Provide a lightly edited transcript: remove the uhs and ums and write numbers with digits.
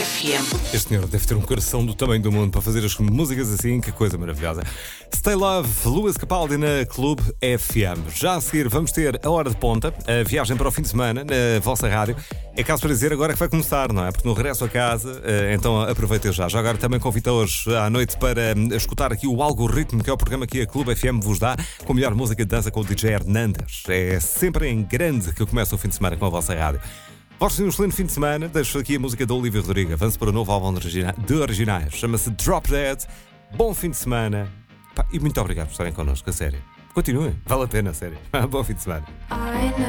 FM. Este senhor deve ter um coração do tamanho do mundo para fazer as músicas assim, que coisa maravilhosa. Stay Love, Luís Capaldi na Clube FM. Já a seguir vamos ter a hora de ponta, a viagem para o fim de semana na vossa rádio. É caso para dizer agora que vai começar, não é? Porque no regresso a casa, então aproveita já. Já agora também convido hoje à noite para escutar aqui o Algoritmo, que é o programa que a Clube FM vos dá, com a melhor música de dança com o DJ Hernandes. É sempre em grande que começa o fim de semana com a vossa rádio. Votos de um excelente fim de semana. Deixo aqui a música da Olivia Rodrigo. Avanço para o novo álbum de originais. Chama-se Drop Dead. Bom fim de semana. E muito obrigado por estarem connosco, a sério. Continuem, vale a pena, a sério. Bom fim de semana.